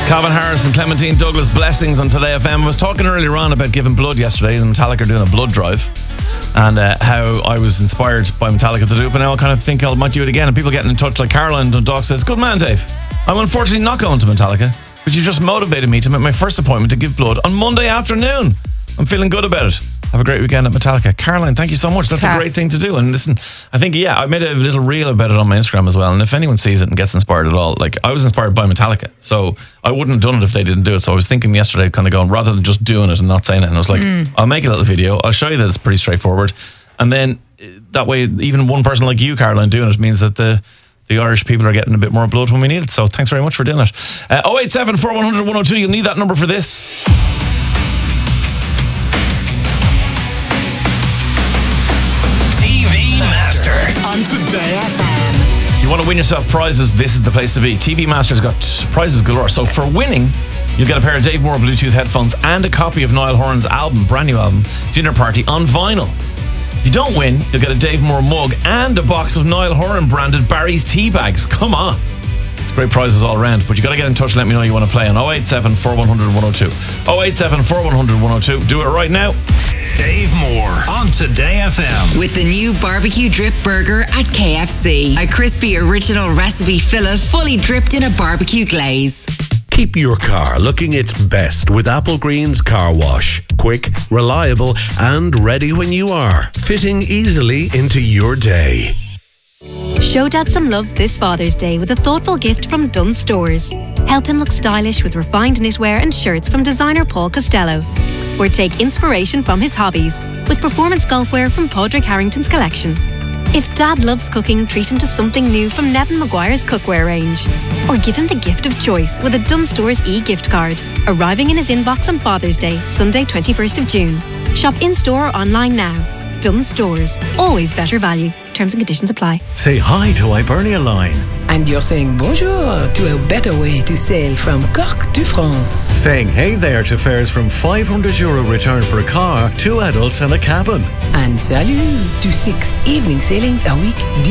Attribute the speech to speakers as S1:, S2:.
S1: Calvin Harris and Clementine Douglas, Blessings on Today FM. I was talking earlier on about giving blood yesterday, and Metallica are doing a blood drive, and how I was inspired by Metallica to do it, but now I kind of think I might do it again. And people getting in touch, like Caroline Dundalk says, "Good man, Dave. I'm unfortunately not going to Metallica, but you just motivated me to make my first appointment to give blood on Monday afternoon. I'm feeling good about it. Have a great weekend at Metallica." Caroline, thank you so much. That's a great thing to do. And listen, I think, I made a little reel about it on my Instagram as well. And if anyone sees it and gets inspired at all, like, I was inspired by Metallica, so I wouldn't have done it if they didn't do it. So I was thinking yesterday, kind of going, rather than just doing it and not saying it, and I was like, I'll make a little video. I'll show you that it's pretty straightforward. And then that way, even one person like you, Caroline, doing it means that the Irish people are getting a bit more blood when we need it. So thanks very much for doing it. 087 4100 102. You'll need that number for this.
S2: TV Master
S3: on Today FM.
S1: If you want to win yourself prizes, this is the place to be. TV Master's got prizes galore. So for winning, you'll get a pair of Dave Moore Bluetooth headphones and a copy of Niall Horan's album, brand new album, Dinner Party, on vinyl. If you don't win, you'll get a Dave Moore mug and a box of Niall Horan branded Barry's tea bags. Come on. It's great prizes all around, but you got to get in touch and let me know you want to play on 087 4100 102. 087 4100 102. Do it right now.
S2: Dave Moore on Today FM.
S3: With the new barbecue drip burger at KFC. A crispy original recipe fillet fully dripped in a barbecue glaze.
S4: Keep your car looking its best with Apple Green's Car Wash. Quick, reliable, and ready when you are. Fitting easily into your day.
S5: Show Dad some love this Father's Day with a thoughtful gift from Dunnes Stores. Help him look stylish with refined knitwear and shirts from designer Paul Costello. Or take inspiration from his hobbies with performance golfwear from Padraig Harrington's collection. If Dad loves cooking, treat him to something new from Nevin Maguire's cookware range. Or give him the gift of choice with a Dunnes Stores e-gift card, arriving in his inbox on Father's Day, Sunday 21st of June. Shop in-store or online now. Dunnes Stores. Always better value. Terms and conditions apply.
S6: Say hi to Hibernia Line.
S7: And you're saying bonjour to a better way to sail from Cork to France.
S6: Saying hey there to fares from €500 return for a car, 2 adults and a cabin.
S7: And salut to 6 evening sailings a week.